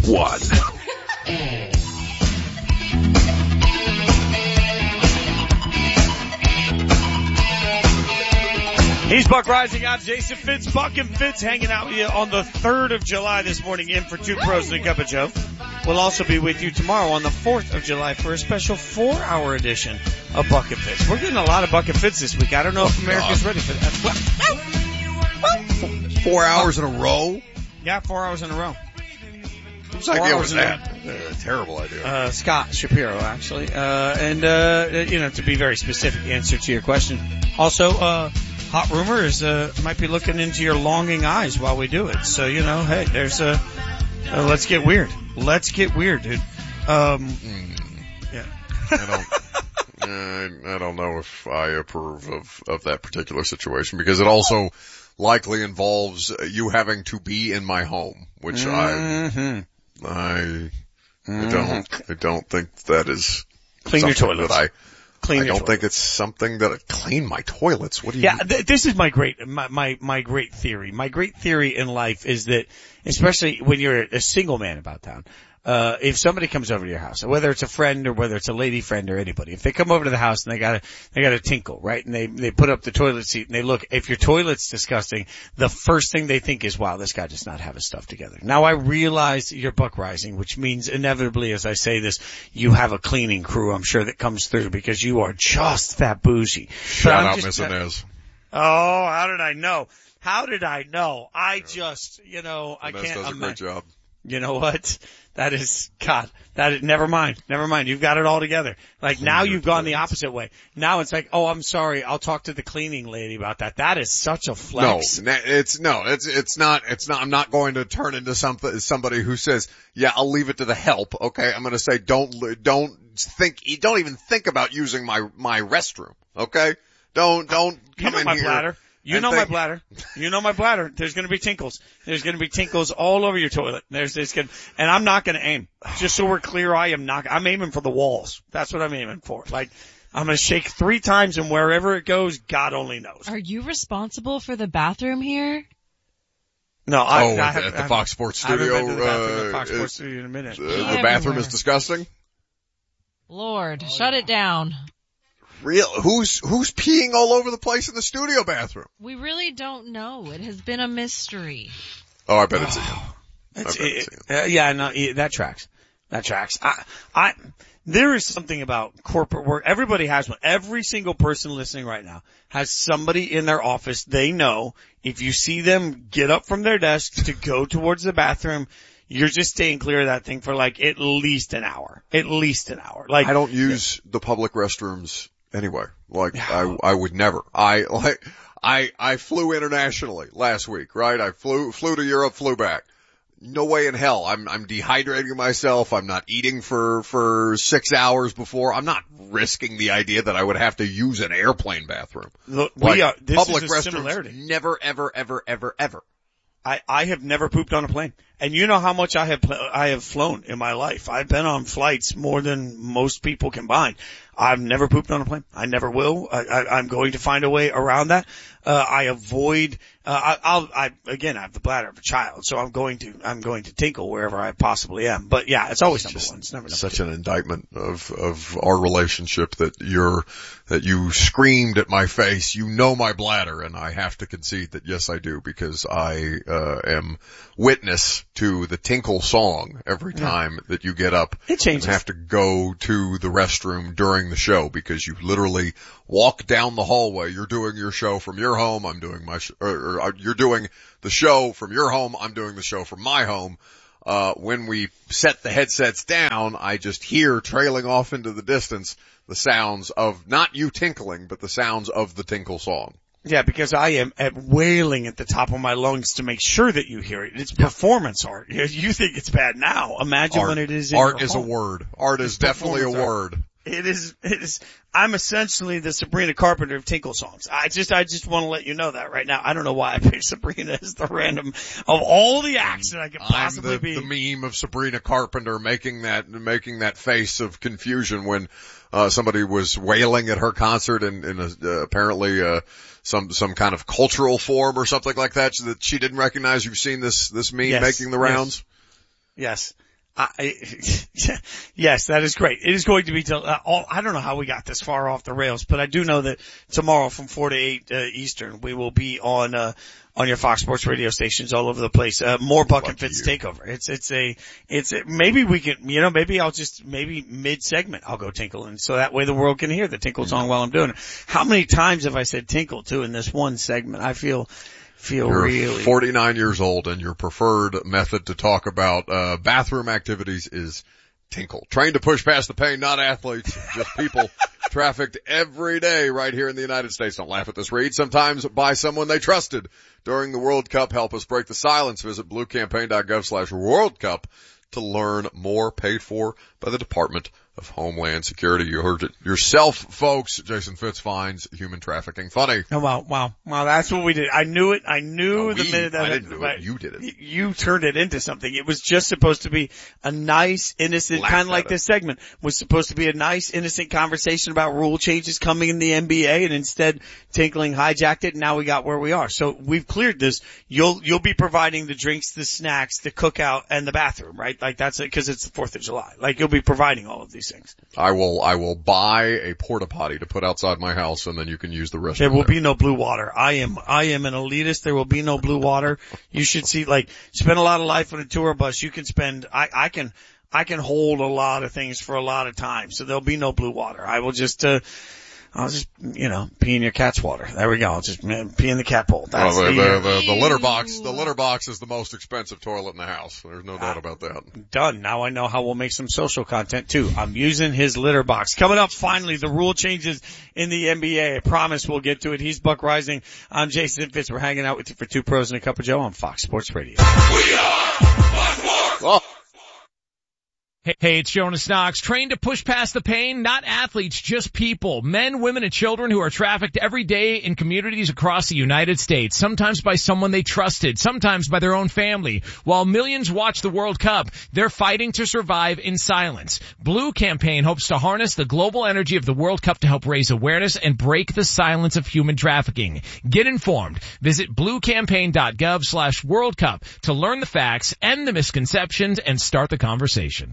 one. He's Buck Rising. I'm Jason Fitz. Buck and Fitz hanging out with you on the 3rd of July this morning in for Two Pros and a Cup of Joe. We'll also be with you tomorrow on the 4th of July for a special 4-hour edition of Buck and Fitz. We're getting a lot of Buck and Fitz this week. I don't know if America's ready for that. 4 hours in a row? Yeah, 4 hours in a row. Whose idea was that? Terrible idea. Scott Shapiro, actually. To be very specific, answer to your question. Also, hot rumor is, might be looking into your longing eyes while we do it. So, hey, there's let's get weird. Let's get weird, dude. Yeah. I don't know if I approve of that particular situation because it also likely involves you having to be in my home, which I don't think that is clean your toilets. I don't think it's something that I clean my toilets. What do you? Yeah, this is my great theory. My great theory in life is that, especially when you're a single man about town, if somebody comes over to your house, whether it's a friend or whether it's a lady friend or anybody, if they come over to the house and they got a tinkle, right? And they put up the toilet seat and they look, if your toilet's disgusting, the first thing they think is, wow, this guy does not have his stuff together. Now I realize you're Buck Rising, which means inevitably, as I say this, you have a cleaning crew, I'm sure, that comes through because you are just that bougie. Shout out, Miss Inez. Oh, how did I know? I just, I Inez can't. does a great job. You know what? That is, never mind. You've got it all together. Like now you've gone the opposite way. Now it's like, oh, I'm sorry. I'll talk to the cleaning lady about that. That is such a flex. No, it's not, I'm not going to turn into somebody who says, yeah, I'll leave it to the help. Okay. I'm going to say, don't even think about using my restroom. Okay. Don't come in my here. Bladder. You know my bladder. There's going to be tinkles. There's going to be tinkles all over your toilet. And I'm not going to aim. Just so we're clear, I'm aiming for the walls. That's what I'm aiming for. Like, I'm going to shake 3 times and wherever it goes, God only knows. Are you responsible for the bathroom here? No, at the Fox Sports Studio. I haven't been to the bathroom at Fox Sports Studio in a minute. The bathroom is disgusting? Lord, shut it down. Real? Who's peeing all over the place in the studio bathroom? We really don't know. It has been a mystery. Oh, I bet it's Ian. That tracks. There is something about corporate work. Everybody has one. Every single person listening right now has somebody in their office they know. If you see them get up from their desk to go towards the bathroom, you're just staying clear of that thing for like at least an hour. Like, I don't use the public restrooms anyway. Like, I would never. I flew internationally last week, right? I flew to Europe, flew back. No way in hell. I'm dehydrating myself. I'm not eating for 6 hours before. I'm not risking the idea that I would have to use an airplane bathroom. Look, this public is a restrooms, similarity. never, ever, ever, ever, ever. I have never pooped on a plane. And you know how much I have flown in my life. I've been on flights more than most people combined. I've never pooped on a plane. I never will. I'm going to find a way around that. I avoid, I have the bladder of a child, so I'm going to tinkle wherever I possibly am. But yeah, it's always number one. It's never number such two. An indictment of our relationship that you screamed at my face, you know my bladder, and I have to concede that yes I do, because I am witness to the tinkle song every time that you get up. It changes. And have to go to the restroom during the show because you literally walk down the hallway. You're doing your show from your home. I'm doing you're doing the show from your home. I'm doing the show from my home. When we set the headsets down, I just hear trailing off into the distance the sounds of not you tinkling, but the sounds of the tinkle song. Yeah, because I am wailing at the top of my lungs to make sure that you hear it. It's performance art. You think it's bad now. Imagine when it is in art your is home. a word. Art is definitely a word. It is, I'm essentially the Sabrina Carpenter of tinkle songs. I just want to let you know that right now. I don't know why I picked Sabrina as the random of all the acts that I could possibly be. The meme of Sabrina Carpenter making that face of confusion when, somebody was wailing at her concert in apparently, some kind of cultural form or something like that she didn't recognize. You've seen this meme making the rounds? Yes. Yes, that is great. It is going to be I don't know how we got this far off the rails, but I do know that tomorrow from 4 to 8 Eastern, we will be on your Fox Sports radio stations all over the place. More Buck and Fitz takeover. Maybe we can, maybe mid-segment I'll go tinkle, and so that way the world can hear the tinkle song while I'm doing it. How many times have I said tinkle too in this one segment? I feel You're really 49 years old, and your preferred method to talk about bathroom activities is tinkle. Trained to push past the pain, not athletes, just people trafficked every day right here in the United States. Don't laugh at this read. Sometimes by someone they trusted during the World Cup. Help us break the silence. Visit bluecampaign.gov/World Cup to learn more. Paid for by the Department of Homeland Security. You heard it yourself, folks. Jason Fitz finds human trafficking funny. Oh, wow. That's what we did. I knew it. I knew the minute that I didn't do it. You did it. You turned it into something. It was just supposed to be a nice, innocent, kind of like this segment was supposed to be a nice, innocent conversation about rule changes coming in the NBA, and instead Tinkling hijacked it, and now we got where we are. So we've cleared this. You'll be providing the drinks, the snacks, the cookout, and the bathroom, right? Like that's it, because it's the 4th of July. Like you'll be providing all of these things. I will buy a porta potty to put outside my house, and then you can use the restroom. There will be no blue water. I am an elitist. There will be no blue water. You should see, spend a lot of life on a tour bus. You can spend, I can hold a lot of things for a lot of time. So there'll be no blue water. I'll just pee in your cat's water. There we go. I'll just pee in the cat bowl. That's the litter box. The litter box is the most expensive toilet in the house. There's no doubt about that. Done. Now I know how we'll make some social content too. I'm using his litter box. Coming up, finally, the rule changes in the NBA. I promise we'll get to it. He's Buck Rising. I'm Jason Fitz. We're hanging out with you for 2 Pros and a Cup of Joe on Fox Sports Radio. We are Fox Sports. Oh. Hey, it's Jonas Knox. Trained to push past the pain, not athletes, just people. Men, women, and children who are trafficked every day in communities across the United States. Sometimes by someone they trusted, sometimes by their own family. While millions watch the World Cup, they're fighting to survive in silence. Blue Campaign hopes to harness the global energy of the World Cup to help raise awareness and break the silence of human trafficking. Get informed. Visit bluecampaign.gov/World Cup to learn the facts, end the misconceptions, and start the conversation.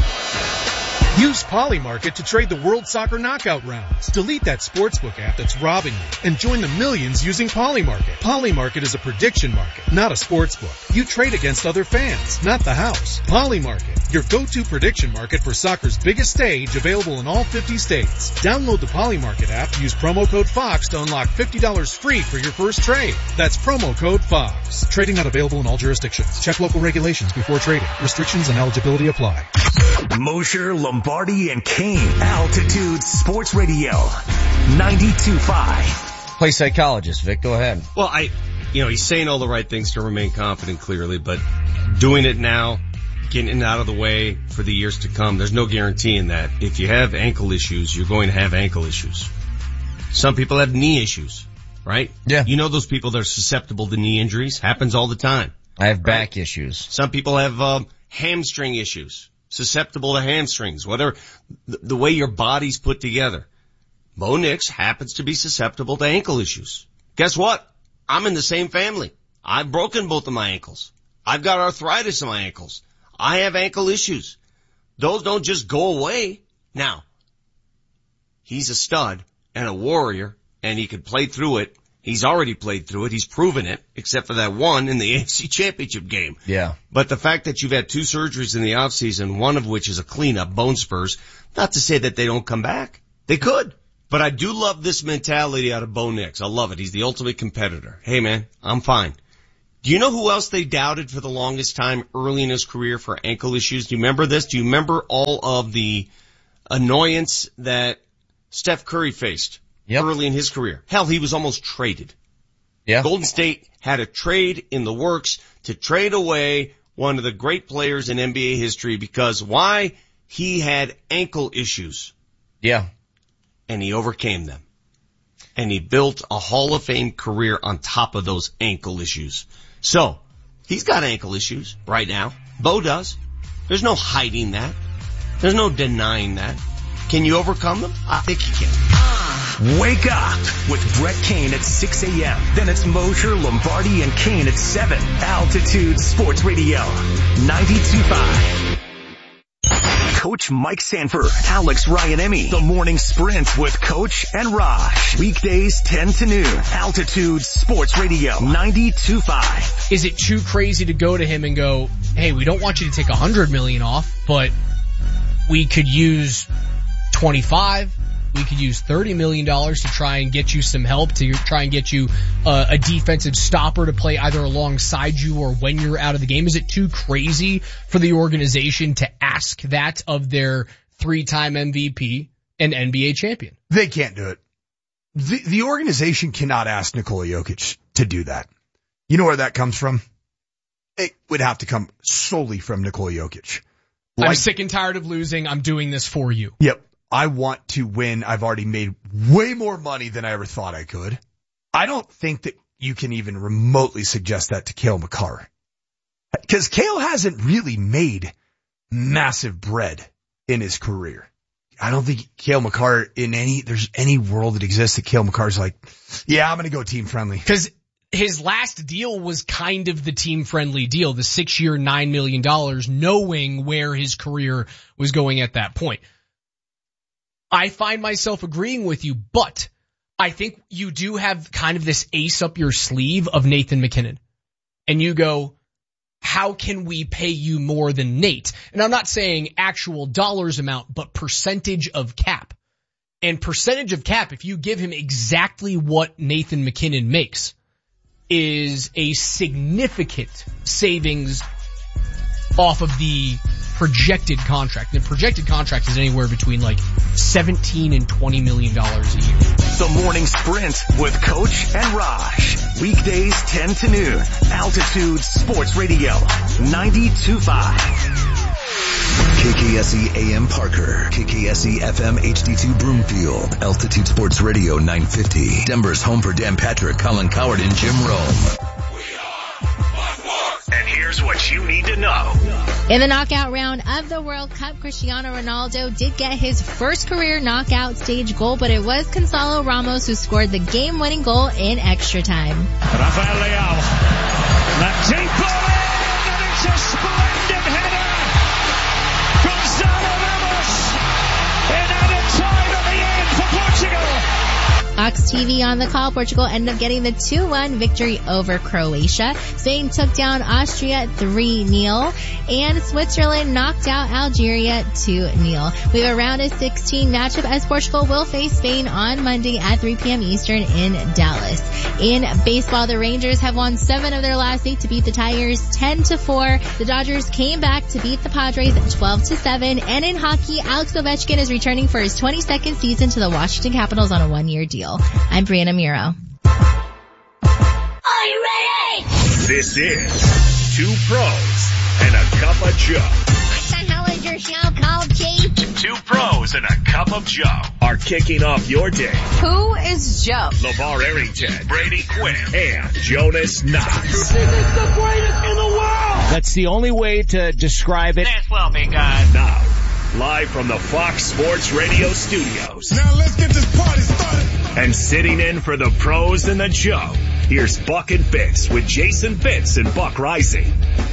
Use Polymarket to trade the World Soccer Knockout rounds. Delete that sportsbook app that's robbing you and join the millions using Polymarket. Polymarket is a prediction market, not a sportsbook. You trade against other fans, not the house. Polymarket, your go-to prediction market for soccer's biggest stage, available in all 50 states. Download the Polymarket app, use promo code FOX to unlock $50 free for your first trade. That's promo code FOX. Trading not available in all jurisdictions. Check local regulations before trading. Restrictions and eligibility apply. Mosher, Lombardi, and Kane. Altitude Sports Radio. 92.5. Play psychologist, Vic. Go ahead. Well, he's saying all the right things to remain confident, clearly, but doing it now, getting it out of the way for the years to come, there's no guaranteeing that. If you have ankle issues, you're going to have ankle issues. Some people have knee issues, right? Yeah. You know those people that are susceptible to knee injuries? Happens all the time. I have back issues. Some people have hamstring issues. Susceptible to hamstrings, whatever, the way your body's put together. Bo Nix happens to be susceptible to ankle issues. Guess what? I'm in the same family. I've broken both of my ankles. I've got arthritis in my ankles. I have ankle issues. Those don't just go away. Now, he's a stud and a warrior, and he could play through it. He's already played through it. He's proven it, except for that one in the AFC Championship game. Yeah. But the fact that you've had 2 surgeries in the offseason, one of which is a cleanup, bone spurs, not to say that they don't come back. They could. But I do love this mentality out of Bo Nix. I love it. He's the ultimate competitor. Hey, man, I'm fine. Do you know who else they doubted for the longest time early in his career for ankle issues? Do you remember this? Do you remember all of the annoyance that Steph Curry faced? Yep. Early in his career? Hell, he was almost traded. Yeah. Golden State had a trade in the works to trade away one of the great players in NBA history because why? He had ankle issues. Yeah. And he overcame them. And he built a Hall of Fame career on top of those ankle issues. So, he's got ankle issues right now. Bo does. There's no hiding that. There's no denying that. Can you overcome them? I think you can. Wake up with Brett Kane at 6 a.m. Then it's Mosher, Lombardi, and Kane at 7. Altitude Sports Radio. 92.5. Coach Mike Sanford, Alex Ryanemi. The Morning Sprint with Coach and Raj. Weekdays 10 to noon. Altitude Sports Radio 92.5. Is it too crazy to go to him and go, hey, we don't want you to take $100 million off, but we could use 25. We could use $30 million to try and get you some help, to try and get you a defensive stopper to play either alongside you or when you're out of the game. Is it too crazy for the organization to ask that of their 3-time MVP and NBA champion? They can't do it. The organization cannot ask Nikola Jokic to do that. You know where that comes from? It would have to come solely from Nikola Jokic. I'm sick and tired of losing. I'm doing this for you. Yep. I want to win. I've already made way more money than I ever thought I could. I don't think that you can even remotely suggest that to Cale Makar. Because Cale hasn't really made massive bread in his career. I don't think Cale Makar there's any world that exists that Cale Makar's like, yeah, I'm going to go team friendly. Because his last deal was kind of the team friendly deal, the 6-year, $9 million, knowing where his career was going at that point. I find myself agreeing with you, but I think you do have kind of this ace up your sleeve of Nathan McKinnon. And you go, how can we pay you more than Nate? And I'm not saying actual dollars amount, but percentage of cap. And percentage of cap, if you give him exactly what Nathan McKinnon makes, is a significant savings off of the projected contract. The projected contract is anywhere between like $17 and $20 million a year. The Morning Sprint with Coach and Raj. Weekdays 10 to noon. Altitude Sports Radio 92.5. KKSE AM Parker, KKSE FM HD2 Broomfield, Altitude Sports Radio 950, Denver's home for Dan Patrick, Colin Coward, and Jim Rome. And here's what you need to know. In the knockout round of the World Cup, Cristiano Ronaldo did get his first career knockout stage goal, but it was Gonzalo Ramos who scored the game-winning goal in extra time. Rafael Leao. That deep ball in, and it's a splendid header. Gonzalo Ramos in added time at the end for Portugal. Fox TV on the call. Portugal ended up getting the 2-1 victory over Croatia. Spain took down Austria 3-0. And Switzerland knocked out Algeria 2-0. We have a round of 16 matchup as Portugal will face Spain on Monday at 3 p.m. Eastern in Dallas. In baseball, the Rangers have won 7 of their last 8 to beat the Tigers 10-4. The Dodgers came back to beat the Padres 12-7. And in hockey, Alex Ovechkin is returning for his 22nd season to the Washington Capitals on a 1-year deal. I'm Brianna Muro. Are you ready? This is Two Pros and a Cup of Joe. What the hell is your show called, Chief? Two Pros and a Cup of Joe are kicking off your day. Who is Joe? LeVar Arrington, Brady Quinn, and Jonas Knox. This is the greatest in the world. That's the only way to describe it. This will be good. Now, live from the Fox Sports Radio studios. Now let's get this party started. And sitting in for the Pros and the Joe, here's Buck and Fitz with Jason Fitz and Buck Rising.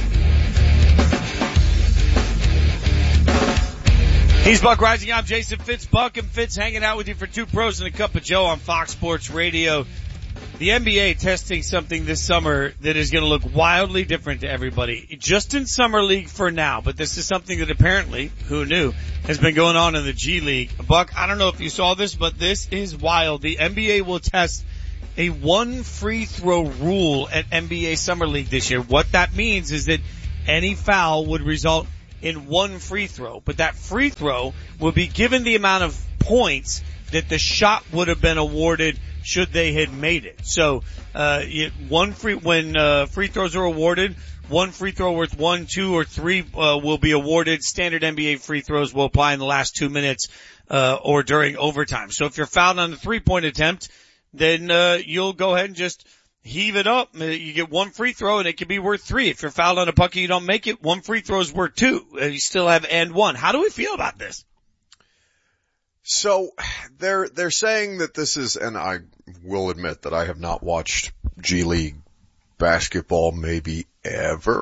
He's Buck Rising. I'm Jason Fitz. Buck and Fitz hanging out with you for Two Pros and a Cup of Joe on Fox Sports Radio. The NBA testing something this summer that is going to look wildly different to everybody. Just in Summer League for now, but this is something that apparently, who knew, has been going on in the G League. Buck, I don't know if you saw this, but this is wild. The NBA will test a 1 free throw rule at NBA Summer League this year. What that means is that any foul would result in 1 free throw, but that free throw will be given the amount of points that the shot would have been awarded should they had made it. So, when free throws are awarded, 1 free throw worth 1, 2, or 3, will be awarded. Standard NBA free throws will apply in the last 2 minutes, or during overtime. So if you're fouled on the 3-point attempt, then, you'll go ahead and just heave it up. You get 1 free throw and it can be worth 3. If you're fouled on a puck and you don't make it, 1 free throw is worth 2. You still have and 1. How do we feel about this? So they're saying that this is, and I will admit that I have not watched G League basketball maybe ever.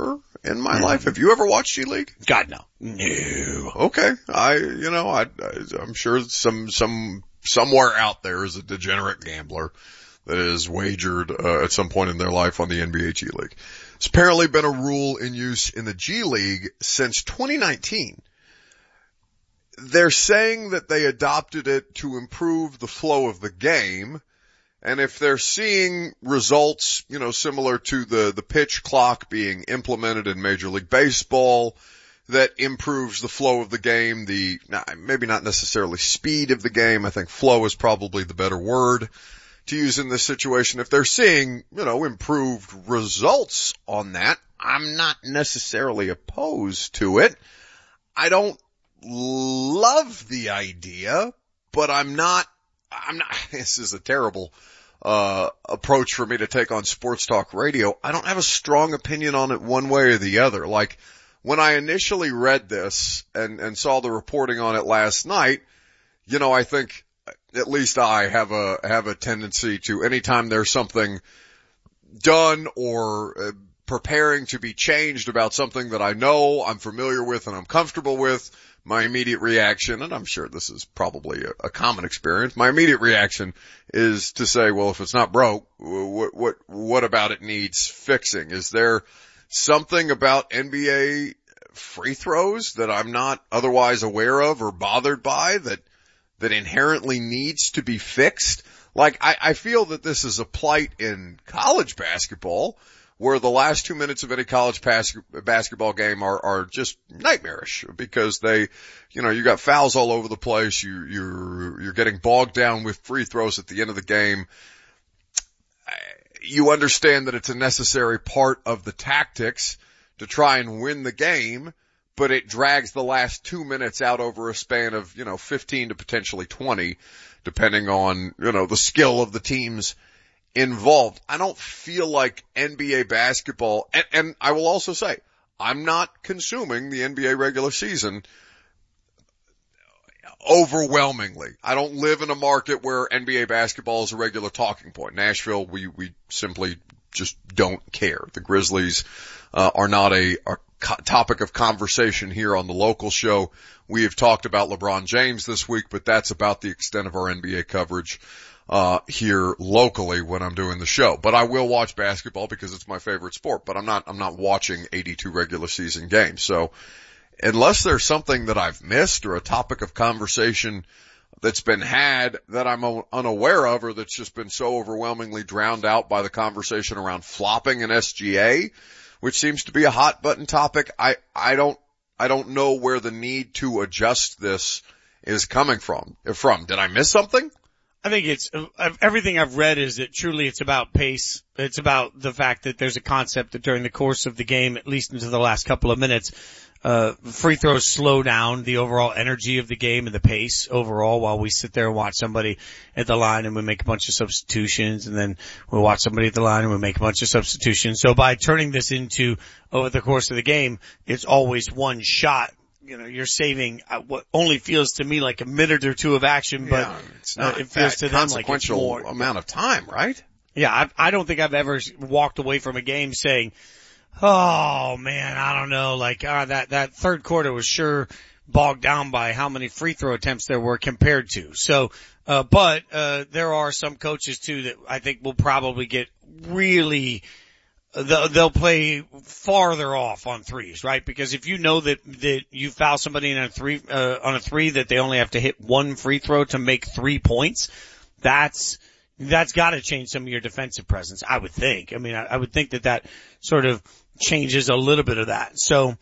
in my life. Have you ever watched G League? God, no. No. Okay. I'm sure somewhere out there is a degenerate gambler that has wagered, at some point in their life on the NBA G League. It's apparently been a rule in use in the G League since 2019. They're saying that they adopted it to improve the flow of the game. And if they're seeing results, similar to the pitch clock being implemented in Major League Baseball, that improves the flow of the game, maybe not necessarily speed of the game. I think flow is probably the better word to use in this situation. If they're seeing, improved results on that, I'm not necessarily opposed to it. I don't love the idea, but I'm not, this is a terrible approach for me to take on Sports Talk Radio. I don't have a strong opinion on it one way or the other. Like, when I initially read this and saw the reporting on it last night, I think at least I have a tendency to, anytime there's something done or preparing to be changed about something that I know, I'm familiar with, and I'm comfortable with, my immediate reaction, and I'm sure this is probably a common experience, my immediate reaction is to say, well, if it's not broke, what about it needs fixing? Is there something about NBA free throws that I'm not otherwise aware of or bothered by that inherently needs to be fixed? Like, I feel that this is a plight in college basketball, where the last 2 minutes of any college basketball game are just nightmarish, because you got fouls all over the place. You're getting bogged down with free throws at the end of the game. You understand that it's a necessary part of the tactics to try and win the game, but it drags the last 2 minutes out over a span of, 15 to potentially 20, depending on, the skill of the teams involved. I don't feel like NBA basketball, and I will also say, I'm not consuming the NBA regular season overwhelmingly. I don't live in a market where NBA basketball is a regular talking point. Nashville, we simply just don't care. The Grizzlies are not a topic of conversation here on the local show. We have talked about LeBron James this week, but that's about the extent of our NBA coverage here locally when I'm doing the show. But I will watch basketball because it's my favorite sport, but I'm not watching 82 regular season games. So unless there's something that I've missed or a topic of conversation that's been had that I'm unaware of, or that's just been so overwhelmingly drowned out by the conversation around flopping an SGA, which seems to be a hot button topic, I don't know where the need to adjust this is coming from. Did I miss something? I think it's everything I've read is that truly it's about pace. It's about the fact that there's a concept that during the course of the game, at least into the last couple of minutes, free throws slow down the overall energy of the game and the pace overall, while we sit there and watch somebody at the line and we make a bunch of substitutions, and then we watch somebody at the line and we make a bunch of substitutions. So by turning this into over the course of the game, it's always one shot. You're saving what only feels to me like a minute or two of action, but it's not it feels to them like it's more amount of time, right? Yeah, I don't think I've ever walked away from a game saying, oh man, I don't know, that third quarter was sure bogged down by how many free throw attempts there were compared to. So, but there are some coaches too that I think will probably get really, they'll play farther off on threes, right? Because if you know that you foul somebody in on a three that they only have to hit one free throw to make 3 points, that's gotta change some of your defensive presence, I would think. I mean, I would think that sort of changes a little bit of that. So,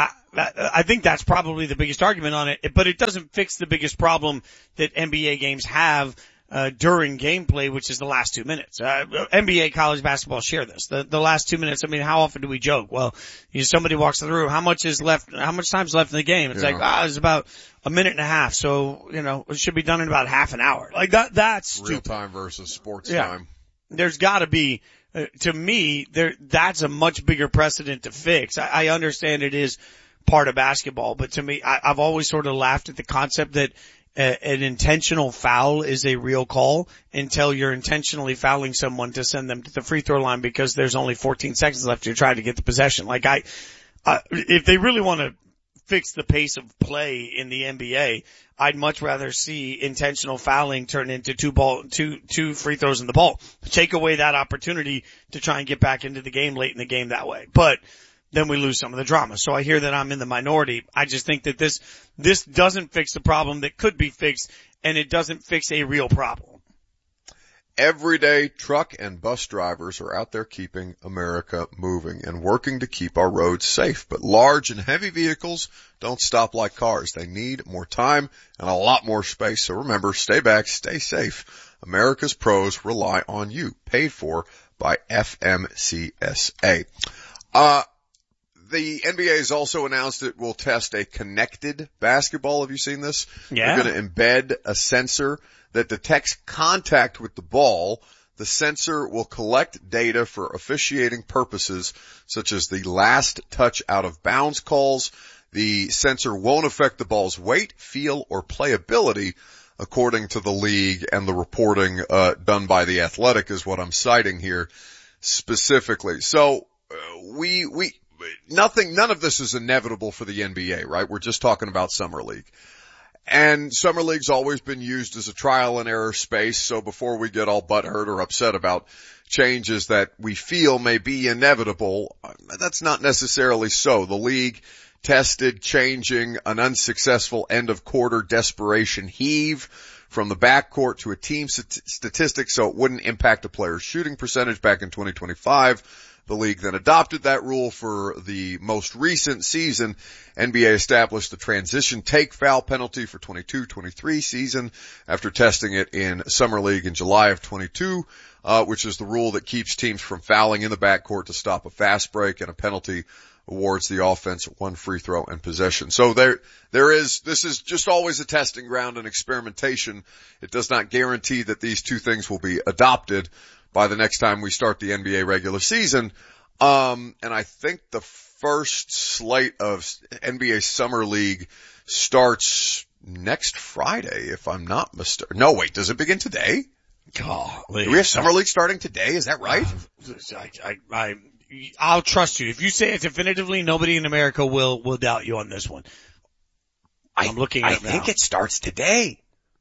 I think that's probably the biggest argument on it, but it doesn't fix the biggest problem that NBA games have during gameplay, which is the last 2 minutes. NBA college basketball share this. The last 2 minutes, I mean, how often do we joke? Well, somebody walks through, how much time's left in the game? It's it's about a minute and a half. So, it should be done in about half an hour. Like that's stupid. Real time versus sports time. There's gotta be, to me, that's a much bigger precedent to fix. I understand it is part of basketball, but to me, I've always sort of laughed at the concept that an intentional foul is a real call until you're intentionally fouling someone to send them to the free throw line because there's only 14 seconds left. You're trying to get the possession. Like if they really want to fix the pace of play in the NBA, I'd much rather see intentional fouling turn into two free throws in the ball. Take away that opportunity to try and get back into the game late in the game that way. But then we lose some of the drama. So I hear that I'm in the minority. I just think that this doesn't fix the problem that could be fixed, and it doesn't fix a real problem. Everyday truck and bus drivers are out there keeping America moving and working to keep our roads safe. But large and heavy vehicles don't stop like cars. They need more time and a lot more space. So remember, stay back, stay safe. America's pros rely on you. Paid for by FMCSA. The NBA has also announced it will test a connected basketball. Have you seen this? Yeah. They're going to embed a sensor that detects contact with the ball. The sensor will collect data for officiating purposes, such as the last touch out of bounds calls. The sensor won't affect the ball's weight, feel, or playability, according to the league, and the reporting done by The Athletic is what I'm citing here specifically. So none of this is inevitable for the NBA, right? We're just talking about Summer League. And Summer League's always been used as a trial and error space, so before we get all butthurt or upset about changes that we feel may be inevitable, that's not necessarily so. The league tested changing an unsuccessful end of quarter desperation heave from the backcourt to a team statistic so it wouldn't impact a player's shooting percentage back in 2025. The league then adopted that rule for the most recent season. NBA established the transition take foul penalty for 22-23 season after testing it in Summer League in July of 22, which is the rule that keeps teams from fouling in the backcourt to stop a fast break, and a penalty awards the offense one free throw and possession. So this is just always a testing ground and experimentation. It does not guarantee that these two things will be adopted by the next time we start the NBA regular season. And I think the first slate of NBA Summer League starts next Friday, if I'm not mistaken. No, wait, does it begin today? Golly. Do we have Summer League starting today? Is that right? I'll trust you. If you say it definitively, nobody in America will doubt you on this one. I'm looking at it now. I think it starts today.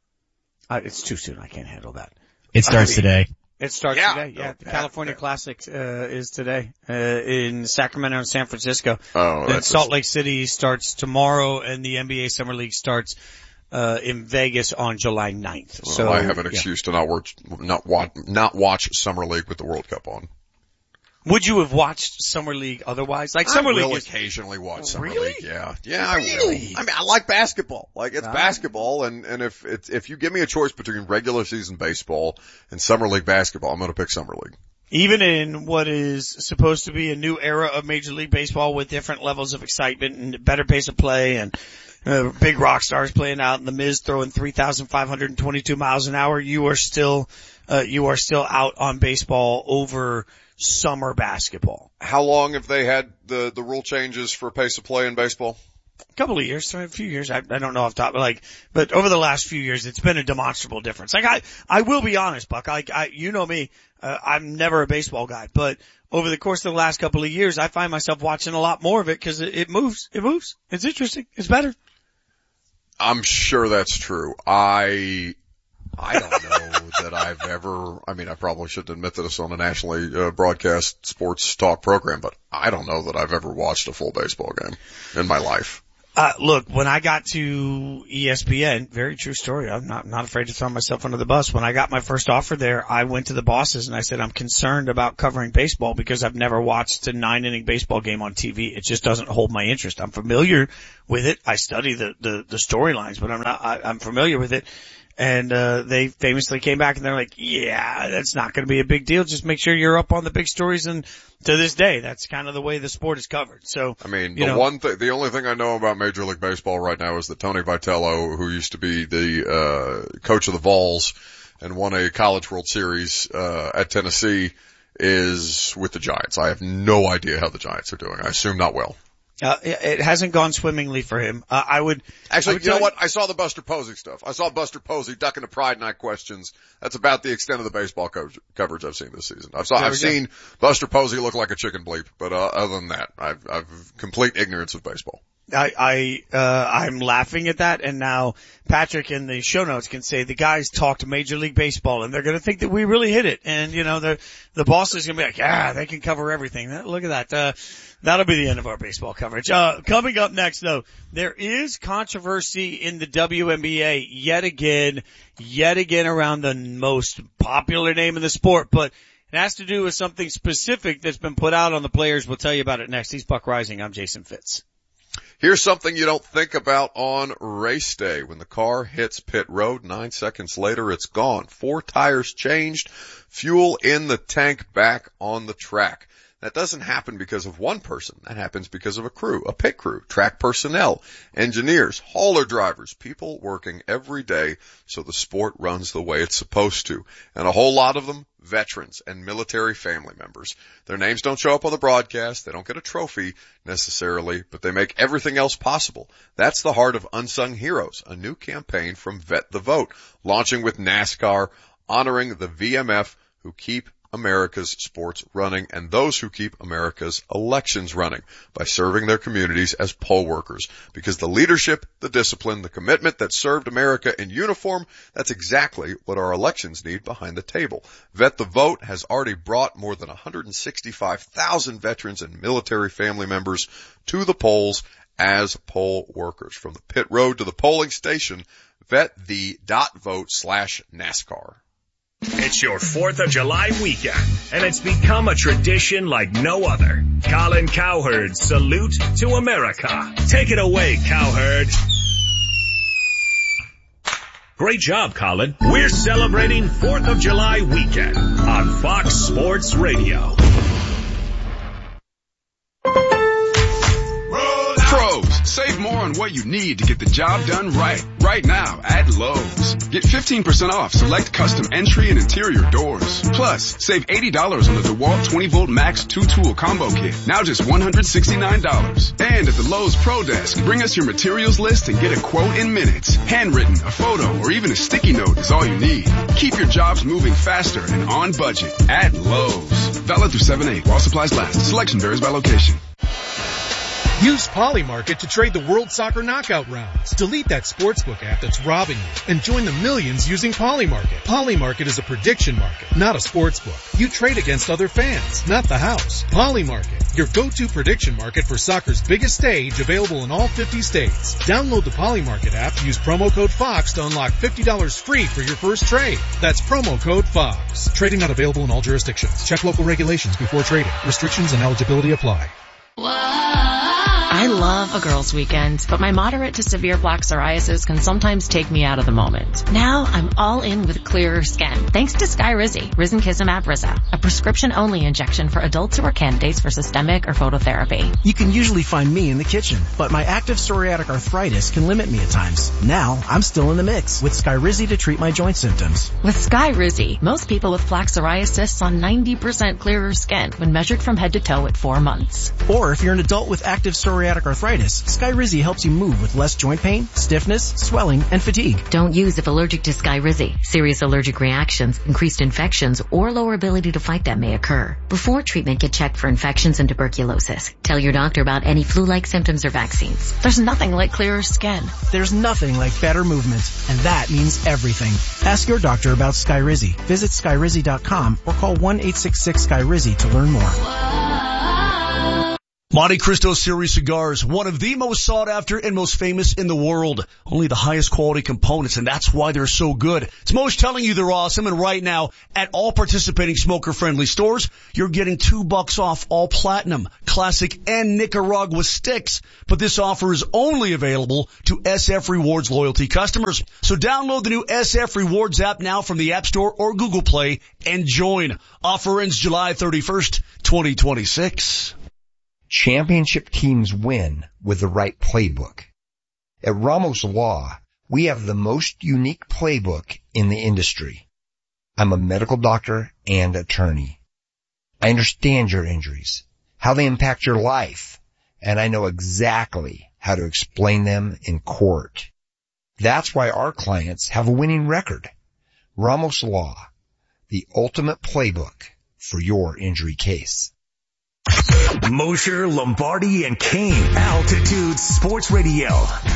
It's too soon. I can't handle that. It starts today. It starts today. Yeah, the California Classic is today in Sacramento and San Francisco. Then Salt Lake City starts tomorrow, and the NBA Summer League starts in Vegas on July 9th. Well, so I have an excuse to not watch Summer League with the World Cup on. Would you have watched Summer League otherwise? Like Summer League will occasionally watch Summer really? League. Yeah, I will. I mean, I like basketball. Like it's basketball, and if you give me a choice between regular season baseball and Summer League basketball, I'm going to pick Summer League. Even in what is supposed to be a new era of Major League Baseball with different levels of excitement and better pace of play and big rock stars playing out and the Miz throwing 3,522 miles an hour, you are still out on baseball over summer basketball. How long have they had the rule changes for pace of play in baseball? A couple of years, a few years. I don't know off the top, but over the last few years, it's been a demonstrable difference. Like I will be honest, Buck. You know me. I'm never a baseball guy, but over the course of the last couple of years, I find myself watching a lot more of it because it moves. It moves. It's interesting. It's better. I'm sure that's true. I don't know that I've ever, I probably shouldn't admit this on a nationally broadcast sports talk program, but I don't know that I've ever watched a full baseball game in my life. Look, when I got to ESPN, very true story. I'm not afraid to throw myself under the bus. When I got my first offer there, I went to the bosses and I said, I'm concerned about covering baseball because I've never watched a 9-inning baseball game on TV. It just doesn't hold my interest. I'm familiar with it. I study the storylines, but I'm familiar with it. And they famously came back and they're like, yeah, that's not going to be a big deal. Just make sure you're up on the big stories. And to this day, that's kind of the way the sport is covered. So, the only thing I know about Major League Baseball right now is that Tony Vitello, who used to be the coach of the Vols and won a College World Series at Tennessee, is with the Giants. I have no idea how the Giants are doing. I assume not well. It hasn't gone swimmingly for him. You know what? I saw the Buster Posey stuff. I saw Buster Posey ducking the Pride Night questions. That's about the extent of the baseball coverage I've seen this season. I've seen Buster Posey look like a chicken bleep, but other than that, I've complete ignorance of baseball. I'm laughing at that, and now Patrick in the show notes can say the guys talked Major League Baseball, and they're going to think that we really hit it. And the boss is going to be like, they can cover everything. Look at that. That'll be the end of our baseball coverage. Coming up next, though, there is controversy in the WNBA yet again around the most popular name in the sport, but it has to do with something specific that's been put out on the players. We'll tell you about it next. He's Buck Rising. I'm Jason Fitz. Here's something you don't think about on race day. When the car hits pit road, 9 seconds later, it's gone. 4 tires changed, fuel in the tank, back on the track. That doesn't happen because of one person. That happens because of a crew, a pit crew, track personnel, engineers, hauler drivers, people working every day so the sport runs the way it's supposed to. And a whole lot of them, veterans and military family members. Their names don't show up on the broadcast. They don't get a trophy necessarily, but they make everything else possible. That's the heart of Unsung Heroes, a new campaign from Vet the Vote, launching with NASCAR, honoring the VMF who keep America's sports running and those who keep America's elections running by serving their communities as poll workers. Because the leadership, the discipline, the commitment that served America in uniform, that's exactly what our elections need behind the table. Vet the Vote has already brought more than 165,000 veterans and military family members to the polls as poll workers. From the pit road to the polling station, VetThe.vote/NASCAR. It's your 4th of July weekend, and it's become a tradition like no other. Colin Cowherd's Salute to America. Take it away, Cowherd. Great job, Colin. We're celebrating 4th of July weekend on Fox Sports Radio. Pros, save more on what you need to get the job done right now at Lowe's. Get 15% off select custom entry and interior doors. Plus, save $80 on the DeWalt 20-volt Max 2-tool combo kit. Now just $169. And at the Lowe's Pro Desk, bring us your materials list and get a quote in minutes. Handwritten, a photo, or even a sticky note is all you need. Keep your jobs moving faster and on budget at Lowe's. Valid through 7/8 while supplies last. Selection varies by location. Use Polymarket to trade the World Soccer Knockout rounds. Delete that sportsbook app that's robbing you and join the millions using Polymarket. Polymarket is a prediction market, not a sportsbook. You trade against other fans, not the house. Polymarket, your go-to prediction market for soccer's biggest stage, available in all 50 states. Download the Polymarket app, use promo code FOX to unlock $50 free for your first trade. That's promo code FOX. Trading not available in all jurisdictions. Check local regulations before trading. Restrictions and eligibility apply. I love a girls' weekend, but my moderate to severe plaque psoriasis can sometimes take me out of the moment. Now I'm all in with clearer skin, thanks to Skyrizi, Risankizumab Riza, a prescription-only injection for adults who are candidates for systemic or phototherapy. You can usually find me in the kitchen, but my active psoriatic arthritis can limit me at times. Now I'm still in the mix with Skyrizi to treat my joint symptoms. With Skyrizi, most people with plaque psoriasis saw 90% clearer skin when measured from head to toe at 4 months. Or if you're an adult with active psoriatic arthritis, Skyrizi helps you move with less joint pain, stiffness, swelling, and fatigue. Don't use if allergic to Skyrizi. Serious allergic reactions, increased infections, or lower ability to fight them may occur. Before treatment, get checked for infections and tuberculosis. Tell your doctor about any flu-like symptoms or vaccines. There's nothing like clearer skin. There's nothing like better movement, and that means everything. Ask your doctor about Skyrizi. Visit Skyrizi.com or call 1-866-SKYRIZI to learn more. Monte Cristo Series cigars, one of the most sought after and most famous in the world. Only the highest quality components, and that's why they're so good. It's Mo's telling you they're awesome, and right now, at all participating smoker-friendly stores, you're getting $2 off all Platinum, Classic, and Nicaragua sticks. But this offer is only available to SF Rewards loyalty customers. So download the new SF Rewards app now from the App Store or Google Play and join. Offer ends July 31st, 2026. Championship teams win with the right playbook. At Ramos Law, we have the most unique playbook in the industry. I'm a medical doctor and attorney. I understand your injuries, how they impact your life, and I know exactly how to explain them in court. That's why our clients have a winning record. Ramos Law, the ultimate playbook for your injury case. Mosher, Lombardi, and Kane. Altitude Sports Radio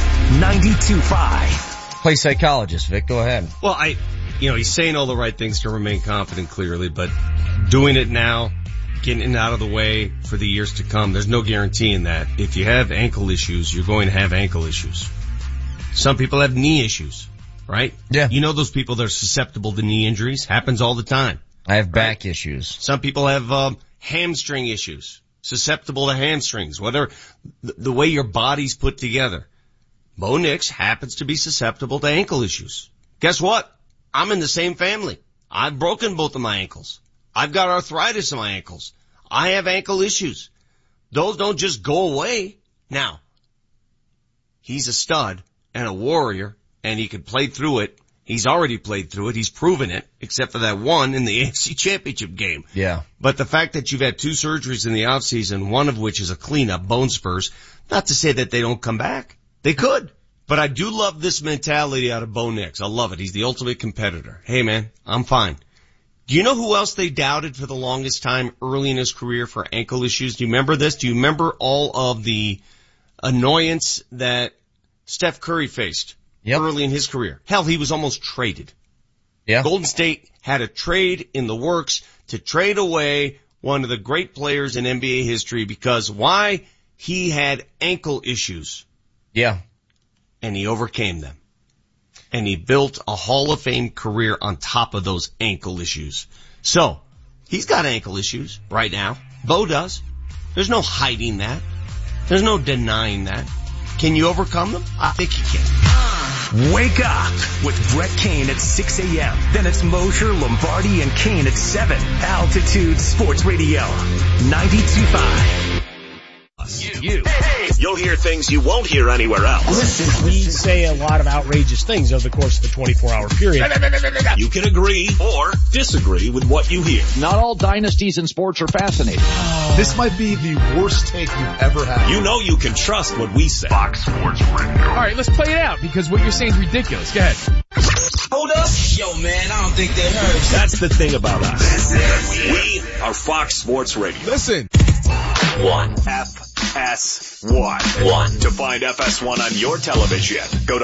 92.5. Play psychologist, Vic. Go ahead. Well, he's saying all the right things to remain confident, clearly, but doing it now, getting it out of the way for the years to come, there's no guarantee in that. If you have ankle issues, you're going to have ankle issues. Some people have knee issues, right? Yeah. You know those people that are susceptible to knee injuries? Happens all the time. I have back issues. Some people have hamstring issues, susceptible to hamstrings, whether the way your body's put together. Bo Nix happens to be susceptible to ankle issues. Guess what? I'm in the same family. I've broken both of my ankles. I've got arthritis in my ankles. I have ankle issues. Those don't just go away. Now, he's a stud and a warrior, and he can play through it. He's already played through it. He's proven it, except for that one in the AFC Championship game. Yeah. But the fact that you've had 2 surgeries in the offseason, one of which is a cleanup, bone spurs, not to say that they don't come back. They could. But I do love this mentality out of Bo Nix. I love it. He's the ultimate competitor. Hey, man, I'm fine. Do you know who else they doubted for the longest time early in his career for ankle issues? Do you remember this? Do you remember all of the annoyance that Steph Curry faced early in his career? Hell, he was almost traded. Yeah. Golden State had a trade in the works to trade away one of the great players in NBA history because why? He had ankle issues. Yeah. And he overcame them. And he built a Hall of Fame career on top of those ankle issues. So, he's got ankle issues right now. Bo does. There's no hiding that. There's no denying that. Can you overcome them? I think you can. Wake up with Brett Kane at 6 a.m. Then it's Mosher, Lombardi, and Kane at 7. Altitude Sports Radio 92.5. You'll hear things you won't hear anywhere else. Listen, we say a lot of outrageous things over the course of the 24-hour period. You can agree or disagree with what you hear. Not all dynasties in sports are fascinating. This might be the worst take you've ever had. You know you can trust what we say. Fox Sports Radio. All right, let's play it out because what you're saying is ridiculous. Go ahead. Hold up. Yo, man, I don't think they heard. That's the thing about us. We are Fox Sports Radio. Listen. FS1. To find FS1 on your television, go to